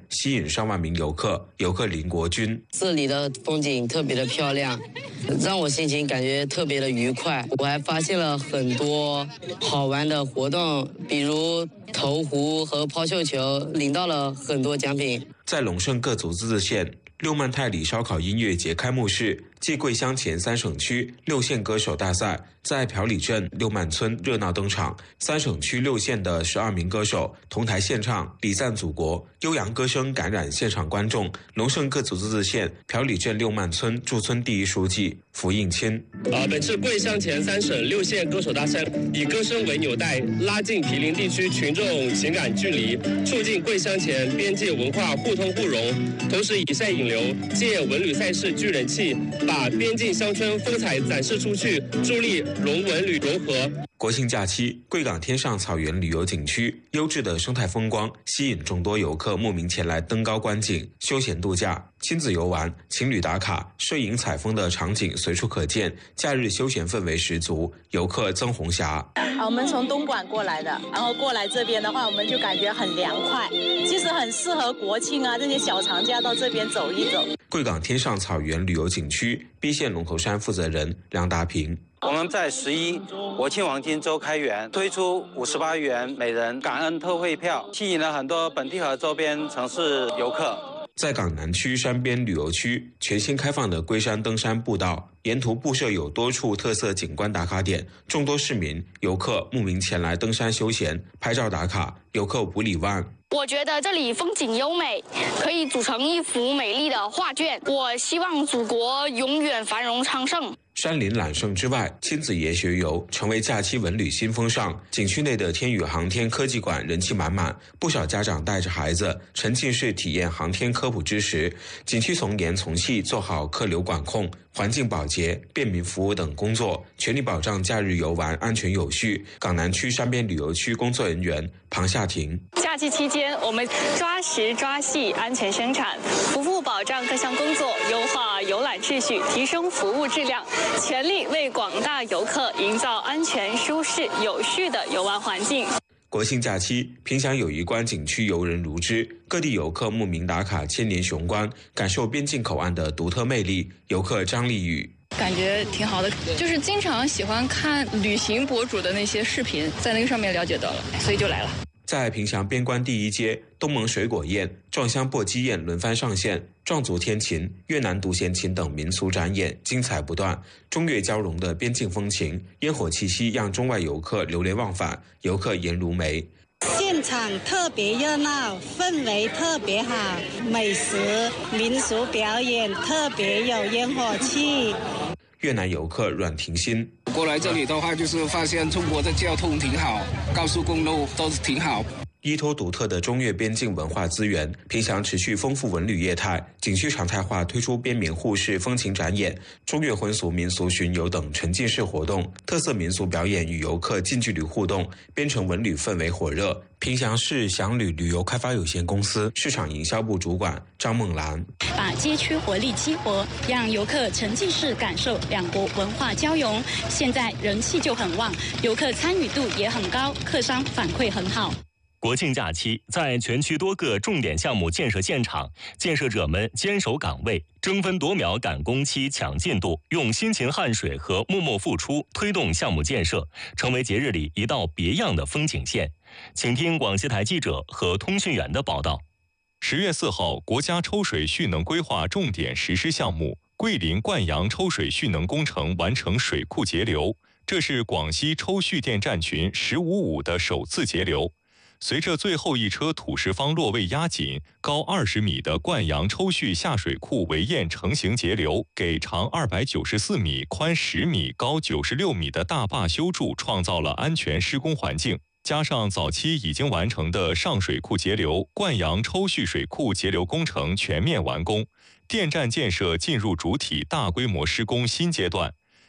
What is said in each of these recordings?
吸引上万名游客。游客林国军： 这里的风景特别的漂亮，让我心情感觉特别的愉快。我还发现了很多好玩的活动，比如投壶和抛绣球，领到了很多奖品。 在龙胜各族自治县六曼泰里烧烤音乐节开幕式暨桂乡前3省区6县歌手大赛在朴里镇六曼村热闹登场，3省区6县的12名歌手同台献唱，礼赞祖国，悠扬歌声感染现场观众。龙胜各族自治县朴里镇六曼村驻村第一书记符应钦： 本次桂乡前3省6县歌手大赛以歌声为纽带，拉近毗邻地区群众情感距离，促进桂乡前边界文化互通互融，同时以赛引流，借文旅赛事聚人气，把边境乡村风采展示出去，助力龙文旅融合。 国庆假期，贵港天上草原旅游景区优质的生态风光吸引众多游客慕名前来登高观景、休闲度假、亲子游玩、情侣打卡、摄影采风的场景随处可见，假日休闲氛围十足。游客曾红霞： 我们从东莞过来的，然后过来这边的话，我们就感觉很凉快，其实很适合国庆啊这些小长假到这边走一走。 贵港天上草原旅游景区 B 县龙头山负责人梁达平： 我们在11国庆黄金周开园，推出58元每人感恩特惠票，吸引了很多本地和周边城市游客。 在港南区山边旅游区全新开放的龟山登山步道，沿途布设有多处特色景观打卡点，众多市民游客慕名前来登山休闲、拍照打卡。游客吴礼万： 我觉得这里风景优美，可以组成一幅美丽的画卷。我希望祖国永远繁荣昌盛。 山林揽胜之外，亲子研学游成为假期文旅新风尚。景区内的天宇航天科技馆人气满满，不少家长带着孩子沉浸式体验航天科普知识。景区从严从细做好客流管控、环境保洁、便民服务等工作，全力保障假日游玩安全有序。港南区山边旅游区工作人员庞夏婷： 假期期间，我们抓实抓细，安全生产，服务保障各项工作，优化游览秩序，提升服务质量，全力为广大游客营造安全、舒适、有序的游玩环境。 国庆假期，萍乡友谊关景区游人如织，各地游客慕名打卡千年雄关，感受边境口岸的独特魅力。游客张丽宇： 感觉挺好的，就是经常喜欢看旅行博主的那些视频，在那个上面了解到了，所以就来了。 在萍乡边关第一街，东盟水果宴、壮乡簸箕宴轮番上线，壮族天琴、越南独弦琴等民俗展演精彩不断。中越交融的边境风情，烟火气息让中外游客流连忘返。游客颜如梅： 现场特别热闹，氛围特别好，美食、民俗表演特别有烟火气。 越南游客阮婷欣： 过来这里的话，就是发现中国的交通挺好，高速公路都是挺好。 依托独特的中越边境文化资源，萍乡持续丰富文旅业态，景区常态化推出边民互市风情展演、中越婚俗民俗巡游等沉浸式活动，特色民俗表演与游客近距离互动，边城文旅氛围火热。萍乡市祥旅旅游开发有限公司市场营销部主管张梦兰： 把街区活力激活，让游客沉浸式感受两国文化交融。现在人气就很旺，游客参与度也很高，客商反馈很好。 国庆假期，在全区多个重点项目建设现场，建设者们坚守岗位，争分夺秒赶工期、抢进度，用辛勤汗水和默默付出推动项目建设，成为节日里一道别样的风景线。请听广西台记者和通讯员的报道。 10月4号，国家抽水蓄能规划重点实施项目桂林灌阳抽水蓄能工程完成水库截流，这是广西抽蓄电站群“1055”的首次截流。随着最后一车土石方落位压紧，高20米的灌阳抽蓄下水库围堰成型截流，给长294米、宽10米、高96米的大坝修筑创造了安全施工环境。加上早期已经完成的上水库截流、灌阳抽蓄水库截流工程全面完工，电站建设进入主体大规模施工新阶段。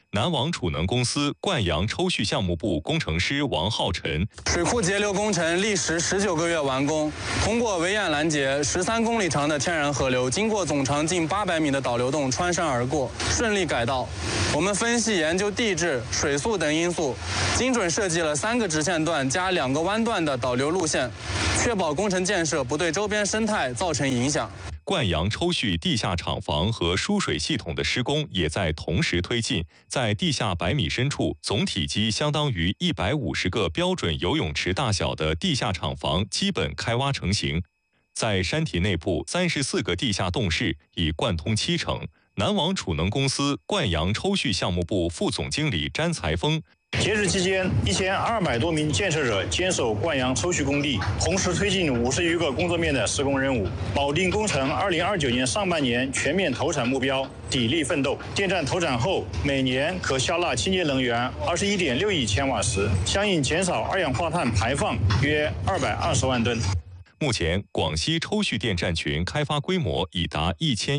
南王储能公司灌阳抽蓄项目部工程师王浩辰。 水库截流工程历时19个月完工，通过围堰拦截13公里长的天然河流，经过总长近800米的导流洞穿山而过，顺利改道。我们分析研究地质、水速等因素，精准设计了3个直线段加2个弯段的导流路线，确保工程建设不对周边生态造成影响。 灌阳抽蓄地下厂房和输水系统的施工也在同时推进，在地下100米深处，总体积相当于150个标准游泳池大小的地下厂房基本开挖成型。在山体内部34个地下洞室已贯通70%。南王储能公司灌阳抽蓄项目部副总经理詹才峰。 截止期间，1200多名建设者坚守灌阳抽蓄工地，同时推进50余个工作面的施工任务，保定工程2029年上半年全面投产目标，砥砺奋斗。电站投产后，每年可消纳清洁能源21.6亿千瓦时，相应减少二氧化碳排放约220万吨。 目前，广西抽蓄电站群开发规模已达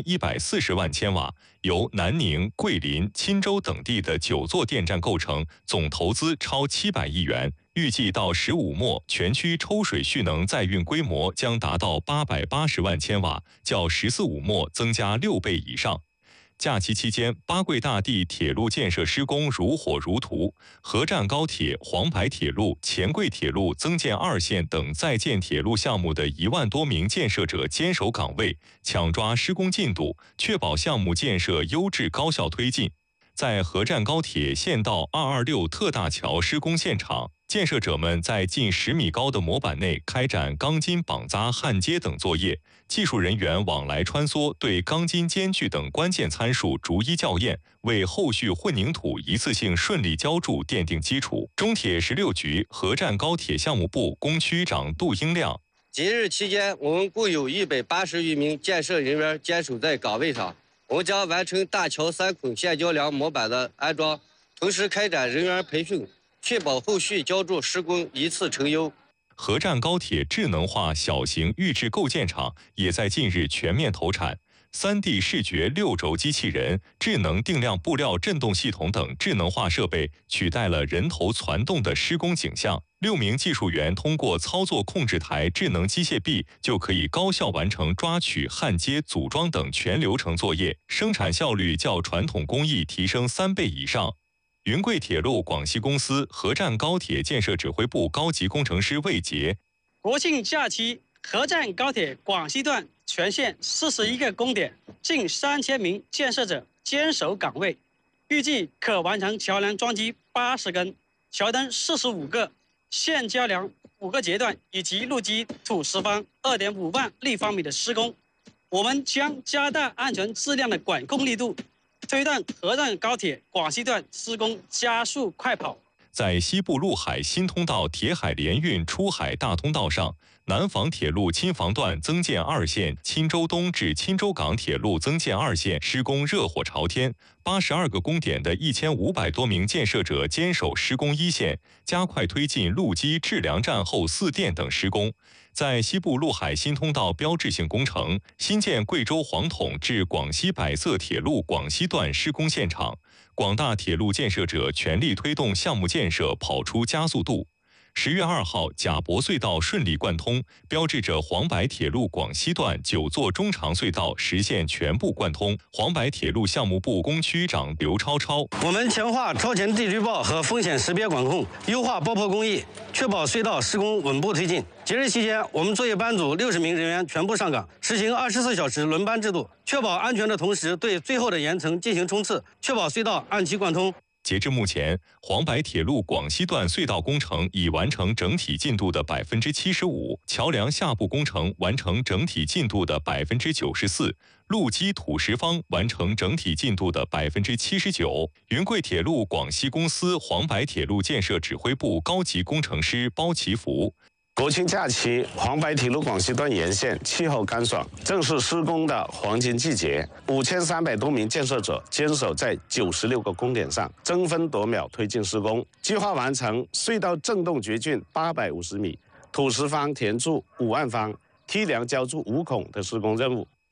1140万千瓦，由南宁、桂林、钦州等地的9座电站构成，总投资超700亿元。预计到15末，全区抽水蓄能载运规模将达到880万千瓦，较14.5末增加6倍以上。假期期间，八桂大地铁路建设施工如火如荼，河站高铁、黄白铁路、黔桂铁路增建2线等在建铁路项目的1万多名建设者坚守岗位，抢抓施工进度，确保项目建设优质高效推进。在河站高铁县道226特大桥施工现场，建设者们在近10米高的模板内开展钢筋绑扎、焊接等作业，技术人员往来穿梭，对钢筋间距等关键参数逐一校验，为后续混凝土一次性顺利浇筑奠定基础。中铁16局河站高铁项目部工区长杜英亮。 节日期间，我们共有180余名建设人员坚守在岗位上，我们将完成大桥3孔线交梁模板的安装，同时开展人员培训，确保后续浇筑施工一次成优。 河站高铁智能化小型预制构件厂也在近日全面投产，3D 视觉6轴机器人、智能定量布料振动系统等智能化设备取代了人头攒动的施工景象。6名技术员通过操作控制台智能机械臂，就可以高效完成抓取、焊接、组装等全流程作业，生产效率较传统工艺提升3倍以上。云贵铁路广西公司河站高铁建设指挥部高级工程师魏杰。 国庆假期，河站高铁广西段全线41个工点，近3000名建设者坚守岗位，预计可完成桥梁装机80根、桥墩45个、线交梁5个阶段以及路基土石方2.5万立方米的施工。我们将加大安全质量的管控力度，推动河站高铁广西段施工加速快跑。 在西部陆海新通道铁海联运出海大通道上，南防铁路钦房段增建2线，钦州东至钦州港铁路增建2线施工热火朝天，82个工点的1500多名建设者坚守施工一线，加快推进路基、制梁站后4电等施工。在西部陆海新通道标志性工程新建贵州黄统至广西百色铁路广西段施工现场，广大铁路建设者全力推动项目建设跑出加速度。10月2号，贾博隧道顺利贯通，标志着黄白铁路广西段9座中长隧道实现全部贯通。黄白铁路项目部工区长刘超超： 我们强化超前地质预报和风险识别管控，优化爆破工艺，确保隧道施工稳步推进。节日期间，我们作业班组60名人员全部上岗，实行24小时轮班制度，确保安全的同时，对最后的岩层进行冲刺，确保隧道按期贯通。 截至目前，黄白铁路广西段隧道工程已完成整体进度的75%，桥梁下部工程完成整体进度的94%，路基土石方完成整体进度的79%。云贵铁路广西公司黄白铁路建设指挥部高级工程师包其福： 国庆假期，黄白铁路广西段沿线气候干爽，正是施工的黄金季节。5300多名建设者坚守在96个工点上，争分夺秒推进施工，计划完成隧道震动掘浚850米、土石方填筑5万方、梯梁浇筑5孔的施工任务。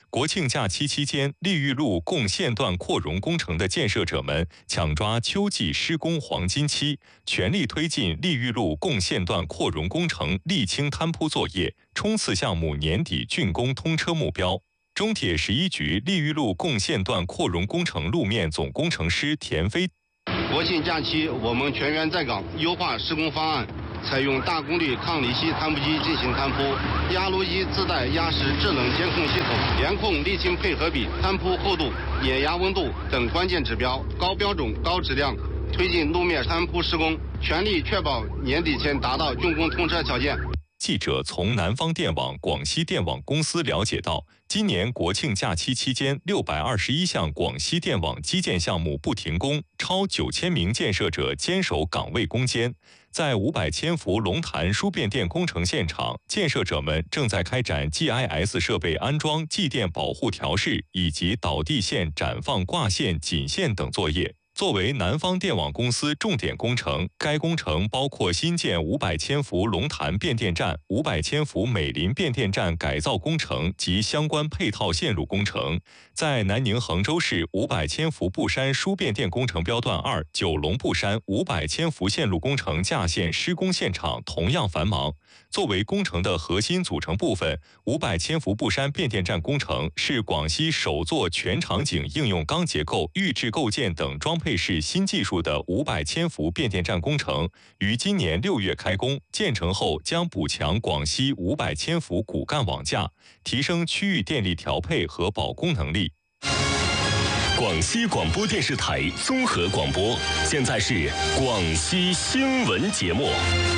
国庆假期期间，利裕路共线段扩容工程的建设者们抢抓秋季施工黄金期，全力推进利裕路共线段扩容工程沥青摊铺作业，冲刺项目年底竣工通车目标。中铁11局利裕路共线段扩容工程路面总工程师田飞。 国庆假期，我们全员在岗，优化施工方案。采用大功率抗离析摊铺机进行摊铺，压路机自带压实制冷监控系统，严控沥青配合比、摊铺厚度、碾压温度等关键指标，高标准、高质量推进路面摊铺施工，全力确保年底前达到竣工通车条件。 记者从南方电网、广西电网公司了解到，今年国庆假期期间，621项广西电网基建项目不停工，超9000名建设者坚守岗位攻坚。在500千伏龙潭输变电工程现场，建设者们正在开展 GIS 设备安装、继电保护调试以及导地线展放挂线、紧线等作业。作为南方电网公司重点工程，该工程包括新建500千伏龙潭变电站、500千伏美林变电站改造工程及相关配套线路工程。在南宁衡州市500千伏布山输变电工程标段2九龙布山500千伏线路工程架线施工现场同样繁忙。作为工程的核心组成部分，500千伏布山变电站工程是广西首座全场景应用钢结构、预制构件等装配式新技术的500千伏变电站工程，于今年6月开工。建成后将补强广西500千伏骨干网架，提升区域电力调配和保供能力。 广西广播电视台综合广播，现在是广西新闻节目。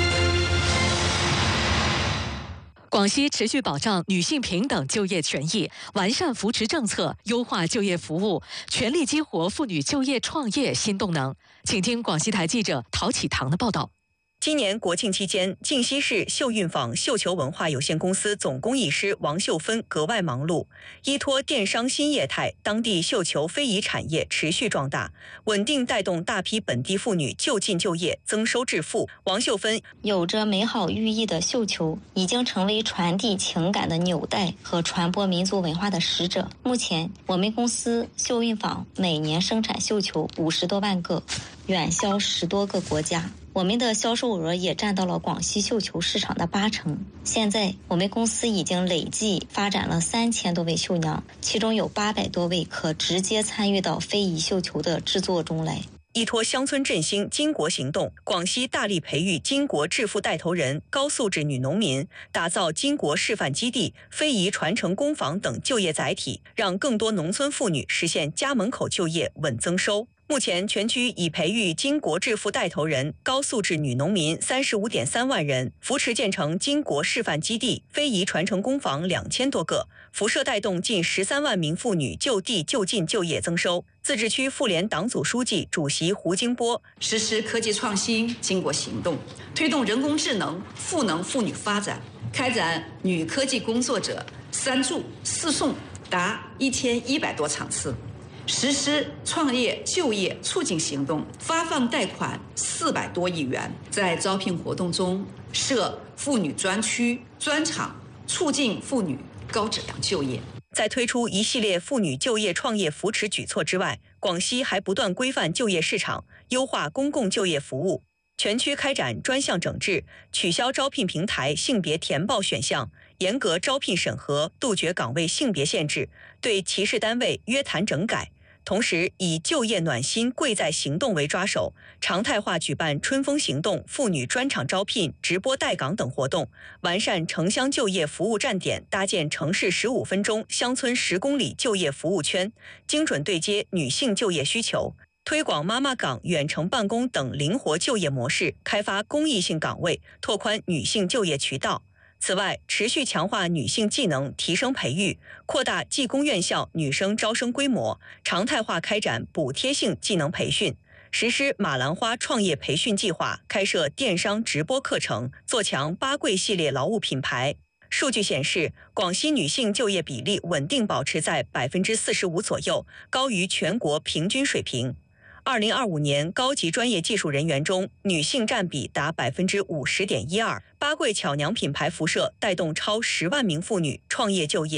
广西持续保障女性平等就业权益，完善扶持政策，优化就业服务，全力激活妇女就业创业新动能。请听广西台记者陶启堂的报道。 今年国庆期间，靖西市秀运坊绣球文化有限公司总工艺师王秀芬格外忙碌，依托电商新业态，当地绣球非遗产业持续壮大，稳定带动大批本地妇女就近就业，增收致富。王秀芬有着美好寓意的绣球，已经成为传递情感的纽带和传播民族文化的使者。目前，我们公司绣运坊每年生产绣球50多万个，远销10多个国家。我们的销售额也占到了广西绣球市场的80%。现在我们公司已经累计发展了3000多位绣娘，其中有800多位可直接参与到非遗绣球的制作中来。 依托乡村振兴巾帼行动，广西大力培育巾帼致富带头人、高素质女农民，打造巾帼示范基地、非遗传承工坊等就业载体，让更多农村妇女实现家门口就业稳增收。目前全区已培育巾帼致富带头人、高素质女农民35.3万人，扶持建成巾帼示范基地、非遗传承工坊2000多个，辐射带动近13万名妇女就地就近就业增收。自治区妇联党组书记、主席胡金波实施科技创新巾帼行动，推动人工智能赋能妇女发展，开展女科技工作者3助4送达1100多场次。实施创业就业促进行动，发放贷款400多亿元，在招聘活动中设妇女专区、专场，促进妇女高质量就业。 在推出一系列妇女就业创业扶持举措之外，广西还不断规范就业市场，优化公共就业服务，全区开展专项整治，取消招聘平台性别填报选项，严格招聘审核，杜绝岗位性别限制，对歧视单位约谈整改。同时以就业暖心贵在行动为抓手，常态化举办春风行动、妇女专场招聘、直播带岗等活动，完善城乡就业服务站点，搭建城市15分钟、乡村10公里就业服务圈，精准对接女性就业需求，推广妈妈岗、远程办公等灵活就业模式，开发公益性岗位，拓宽女性就业渠道。此外，持续强化女性技能提升培育，扩大技工院校女生招生规模，常态化开展补贴性技能培训，实施马兰花创业培训计划，开设电商直播课程，做强八贵系列劳务品牌。数据显示，广西女性就业比例稳定保持在45%左右，高于全国平均水平。2025年高级专业技术人员中，女性占比达50.12%，八贵巧娘品牌辐射带动超10万名妇女创业就业。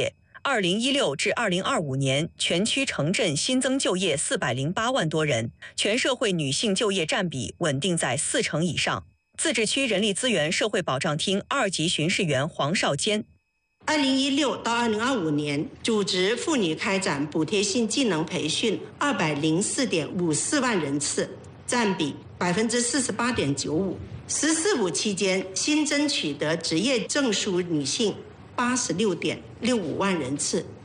2016至2025年，全区城镇新增就业408万多人，全社会女性就业占比稳定在40%以上。自治区人力资源社会保障厅2级巡视员黄少坚 ，2016到2025年，组织妇女开展补贴性技能培训204.54万人次，占比48.95%。“十四五”期间新增取得职业证书女性86.65万人次。